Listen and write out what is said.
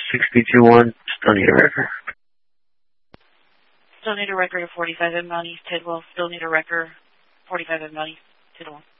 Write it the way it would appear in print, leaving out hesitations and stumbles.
6B21, still need a record. Still need a record of 45 in Mount East Tidwell. Still need a record 45 in Mount East Tidwell.